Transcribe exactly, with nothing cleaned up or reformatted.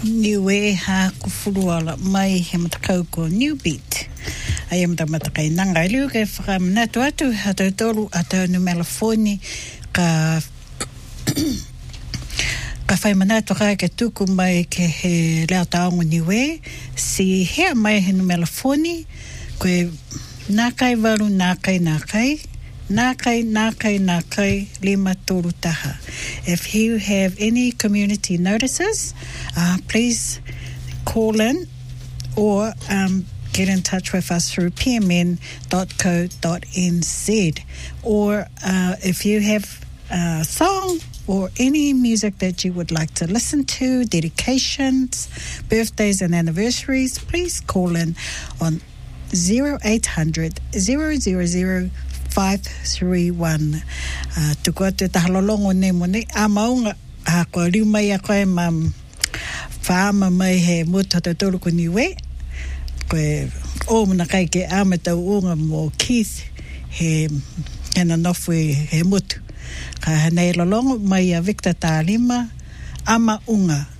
niwe ha kufurua mai he matakau ko New Beat. Ai am tamatai nanga liu ke whakamana tu atu hatau toru atau nu Melafoni ka ka whai mana toka ke tuku mai ke he leo taongo niwe si hea mai he nu Melafoni koe nākai waru nākai nākai nākai nākai nākai lima toru taha. If you have any community notices, uh, please call in or um, get in touch with us through p m n dot co dot n z. Or uh, if you have a song or any music that you would like to listen to, dedications, birthdays and anniversaries, please call in on zero eight hundred, zero zero zero, five three one. Uh, tuko te tahalolongo ne mo ne a maunga a ko riu mai a koe mam whaama mai he muta te tolu ko niwe koe o muna kai ke ame tau unga mo Keith he hena nofwe he mutu ka hanei lolongo mai a Victor Tālima ama unga